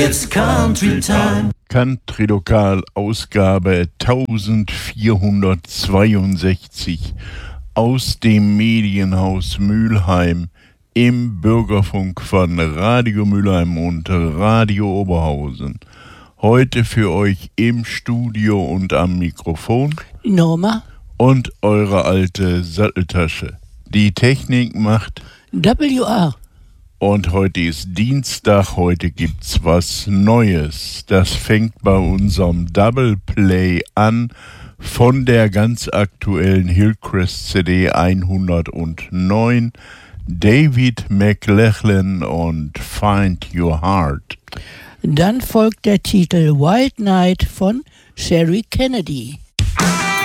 It's Country Time. Country Lokal Ausgabe 1462 aus dem Medienhaus Mülheim im Bürgerfunk von Radio Mülheim und Radio Oberhausen. Heute für euch im Studio und am Mikrofon Norma und eure alte Satteltasche. Die Technik macht WR. Und heute ist Dienstag, heute gibt's was Neues. Das fängt bei unserem Double Play an von der ganz aktuellen Hillcrest CD 109, David McLachlan und Find Your Heart. Dann folgt der Titel Wild Night von Sherry Kennedy.